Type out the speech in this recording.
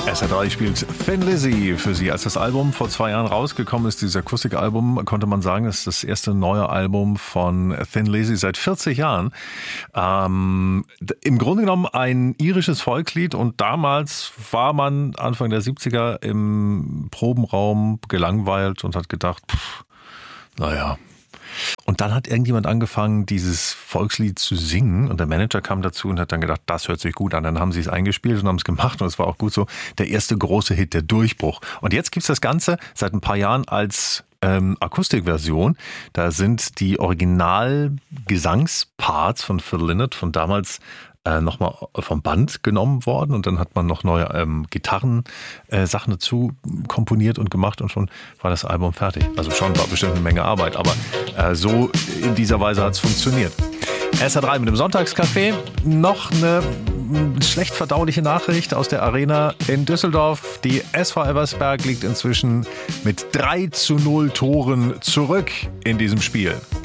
SR3 spielt Thin Lizzy für Sie. Als das Album vor 2 Jahren rausgekommen ist, dieses Akustikalbum, konnte man sagen, es ist das erste neue Album von Thin Lizzy seit 40 Jahren. Im Grunde genommen ein irisches Volkslied, und damals war man Anfang der 70er im Probenraum gelangweilt und hat gedacht, naja. Und dann hat irgendjemand angefangen, dieses Volkslied zu singen, und der Manager kam dazu und hat dann gedacht, das hört sich gut an. Dann haben sie es eingespielt und haben es gemacht, und es war auch gut so. Der erste große Hit, der Durchbruch. Und jetzt gibt's das Ganze seit ein paar Jahren als Akustikversion. Da sind die Original-Gesangsparts von Phil Lynott von damals nochmal vom Band genommen worden, und dann hat man noch neue Gitarren-Sachen dazu komponiert und gemacht, und schon war das Album fertig. Also schon war bestimmt eine Menge Arbeit, aber so in dieser Weise hat es funktioniert. SR3 mit dem Sonntagscafé. Noch eine schlecht verdauliche Nachricht aus der Arena in Düsseldorf. Die SV Elversberg liegt inzwischen mit 3:0 Toren zurück in diesem Spiel.